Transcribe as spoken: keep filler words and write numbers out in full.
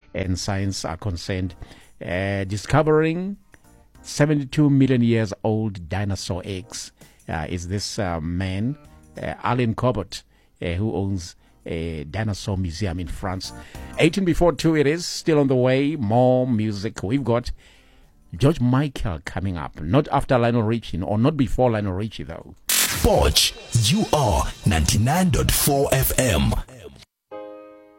and science are concerned. Uh, discovering seventy-two million years old dinosaur eggs uh, is this uh, man, uh, Alain Cobot, uh, who owns a dinosaur museum in France. eighteen before two it is, still on the way. More music. We've got George Michael coming up. Not after Lionel Richie, or not before Lionel Richie though. Forge, you are ninety-nine point four F M.